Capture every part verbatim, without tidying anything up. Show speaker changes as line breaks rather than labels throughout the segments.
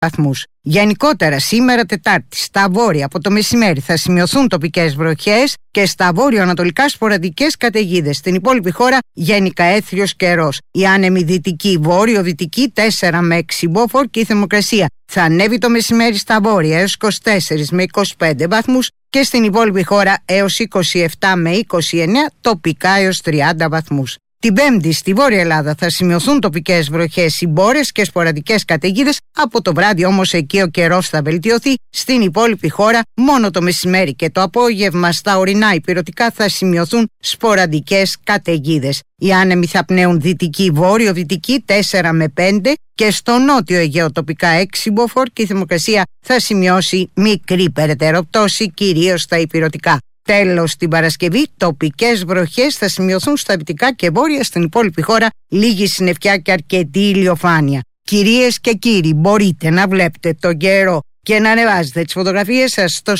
βαθμούς. Γενικότερα, σήμερα Τετάρτη, στα βόρεια από το μεσημέρι θα σημειωθούν τοπικές βροχές και στα βόρειο-ανατολικά σποραδικές καταιγίδες. Στην υπόλοιπη χώρα γενικά έθριος καιρός. Η άνεμη δυτική, βόρειο-δυτική τέσσερα με έξι μποφόρ και η θερμοκρασία θα ανέβει το μεσημέρι στα βόρεια έως είκοσι τέσσερα με είκοσι πέντε βαθμούς και στην υπόλοιπη χώρα έως είκοσι επτά με είκοσι εννέα, τοπικά έως τριάντα βαθμούς. Την Πέμπτη στη Βόρεια Ελλάδα θα σημειωθούν τοπικές βροχές, συμπόρες και σποραδικές καταιγίδες. Από το βράδυ όμως εκεί ο καιρός θα βελτιωθεί. Στην υπόλοιπη χώρα μόνο το μεσημέρι και το απόγευμα στα ορεινά υπηρετικά θα σημειωθούν σποραδικές καταιγίδες. Οι άνεμοι θα πνέουν δυτική, βόρειο-δυτική τέσσερα με πέντε και στο νότιο Αιγαίο τοπικά έξι μποφόρ και η θερμοκρασία θα σημειώσει μικρή περαιτέρω πτώση, κυρίως στα υπηρετικά. Τέλος, την Παρασκευή, τοπικές βροχές θα σημειωθούν στα δυτικά και βόρεια. Στην υπόλοιπη χώρα λίγη συννεφιά και αρκετή ηλιοφάνεια. Κυρίες και κύριοι, μπορείτε να βλέπετε τον καιρό και να ανεβάζετε τις φωτογραφίες σας στο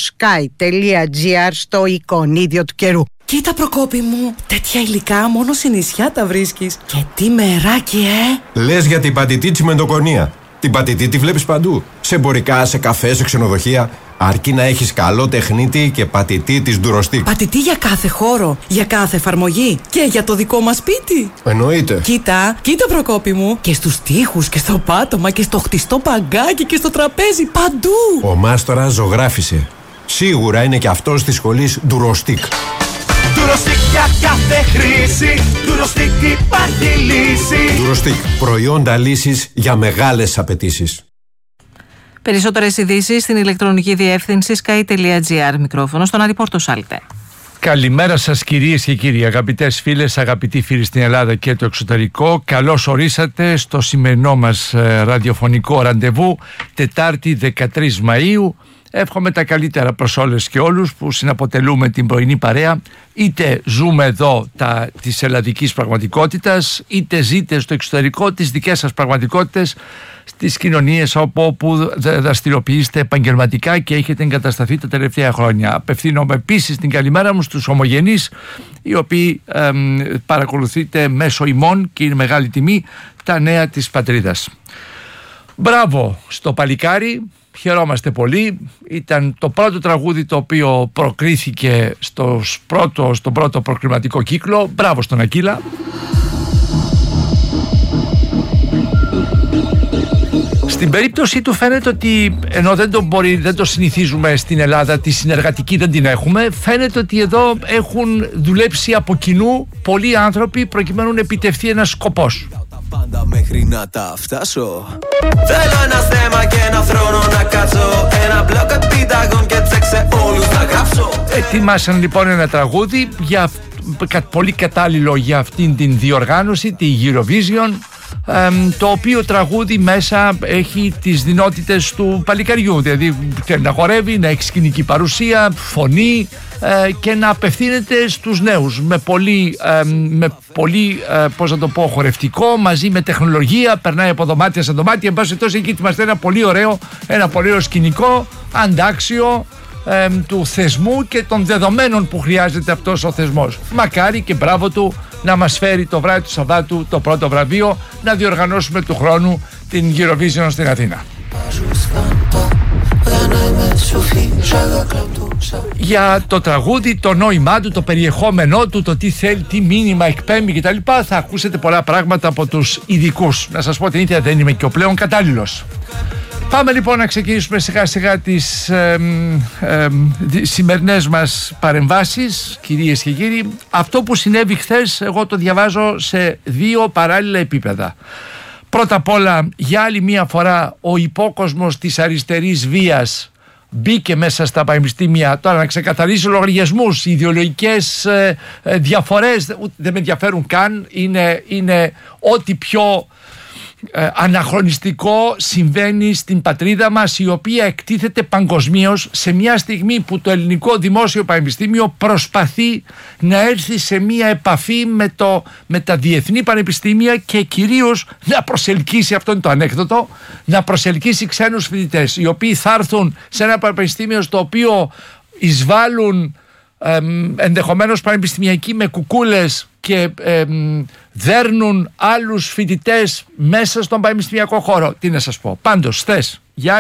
sky.gr στο εικονίδιο του καιρού.
Κοίτα, Προκόπη μου, τέτοια υλικά μόνο σε νησιά τα βρίσκεις. Και τι μεράκι, ε!
Λες για την πατητή τσιμεντοκονία. Την πατητή τη βλέπεις παντού. Σε εμπορικά, σε καφέ, σε ξενοδοχεία. Αρκεί να έχεις καλό τεχνίτη και πατητή της Durostic.
Πατητή για κάθε χώρο, για κάθε εφαρμογή και για το δικό μας σπίτι.
Εννοείται.
Κοίτα, κοίτα Προκόπη μου. Και στους τοίχους και στο πάτωμα και στο χτιστό παγκάκι και στο τραπέζι, παντού.
Ο Μάστορας ζωγράφισε. Σίγουρα είναι και αυτός της σχολής Durostic.
Durostic για κάθε χρήση. Durostic υπάρχει λύση.
Durostic. Προϊόντα λύσης για μεγάλες απαιτήσεις.
Περισσότερες ειδήσεις στην ηλεκτρονική διεύθυνση sky.gr. Μικρόφωνο στον Αριπόρτο Σάλτε.
Καλημέρα σας κυρίες και κύριοι, αγαπητές φίλες, αγαπητοί φίλοι στην Ελλάδα και το εξωτερικό. Καλώς ορίσατε στο σημερινό μας ε, ραδιοφωνικό ραντεβού, Τετάρτη δεκατρείς Μαΐου. Εύχομαι τα καλύτερα προς όλες και όλους που συναποτελούμε την πρωινή παρέα, είτε ζούμε εδώ τα, της ελλαδικής πραγματικότητας, είτε ζείτε στο εξωτερικό τις δικές σας πραγματικότητες, στις κοινωνίες όπου, όπου δραστηριοποιείστε επαγγελματικά και έχετε εγκατασταθεί τα τελευταία χρόνια. Απευθύνομαι επίσης την καλημέρα μου στους ομογενείς, οι οποίοι εμ, παρακολουθείτε μέσω ημών και είναι μεγάλη τιμή τα νέα της πατρίδας. Μπράβο στο παλικάρι. Χαιρόμαστε πολύ. Ήταν το πρώτο τραγούδι το οποίο προκρίθηκε στο πρώτο, στον πρώτο προκριματικό κύκλο. Μπράβο στον Ακύλα. Στην περίπτωση του φαίνεται ότι ενώ δεν το, μπορεί, δεν το συνηθίζουμε στην Ελλάδα, τη συνεργατική δεν την έχουμε, φαίνεται ότι εδώ έχουν δουλέψει από κοινού πολλοί άνθρωποι προκειμένου να επιτευχθεί ένας σκοπός.
Πάντα μέχρι να τα φτάσω. Θέλω ένα θέμα και ένα θρόνο να κάτσω. Ένα μπλοκ επιταγών και τσέξε όλους να γράψω.
Ετοιμάσαν λοιπόν ένα τραγούδι για, πολύ κατάλληλο για αυτήν την διοργάνωση, τη Eurovision, ε, το οποίο τραγούδι μέσα έχει τις δυνότητες του παλικαριού, δηλαδή να χορεύει, να έχει σκηνική παρουσία, φωνή ε, και να απευθύνεται στους νέους με πολύ, ε, με πολύ ε, πώς να το πω, χορευτικό, μαζί με τεχνολογία, περνάει από δωμάτια σε δωμάτια. Εν πάση τόσο εκεί ετοιμαστεί ένα πολύ ωραίο, ένα πολύ ωραίο σκηνικό, αντάξιο ε, του θεσμού και των δεδομένων που χρειάζεται αυτός ο θεσμός. Μακάρι και μπράβο του να μας φέρει το βράδυ του Σαββάτου το πρώτο βραβείο, να διοργανώσουμε του χρόνου την Eurovision στην Αθήνα. Για το τραγούδι, το νόημά του, το περιεχόμενό του, το τι θέλει, τι μήνυμα εκπέμπει κτλ. Θα ακούσετε πολλά πράγματα από τους ειδικούς. Να σας πω την ίδια, δεν είμαι και ο πλέον κατάλληλος. Πάμε λοιπόν να ξεκινήσουμε σιγά σιγά τις ε, ε, ε, σημερινές μας παρεμβάσεις, κυρίες και κύριοι. Αυτό που συνέβη χθες, εγώ το διαβάζω σε δύο παράλληλα επίπεδα. Πρώτα απ' όλα, για άλλη μία φορά, ο υπόκοσμος της αριστερής βίας μπήκε μέσα στα πανεπιστήμια. Τώρα να ξεκαθαρίσει λογαριασμούς, ιδεολογικές ε, ε, διαφορές δεν με ενδιαφέρουν καν. Είναι, είναι ό,τι πιο ε, αναχρονιστικό συμβαίνει στην πατρίδα μας, η οποία εκτίθεται παγκοσμίως σε μια στιγμή που το ελληνικό δημόσιο πανεπιστήμιο προσπαθεί να έρθει σε μια επαφή με, το, με τα διεθνή πανεπιστήμια και κυρίως να προσελκύσει, αυτό είναι το ανέκδοτο, να προσελκύσει ξένους φοιτητές, οι οποίοι θα έρθουν σε ένα πανεπιστήμιο στο οποίο εισβάλλουν ε, ενδεχομένως πανεπιστημιακοί με κουκούλες και ε, δέρνουν άλλους φοιτητές μέσα στον πανεπιστημιακό χώρο. Τι να σας πω. Πάντως, χθες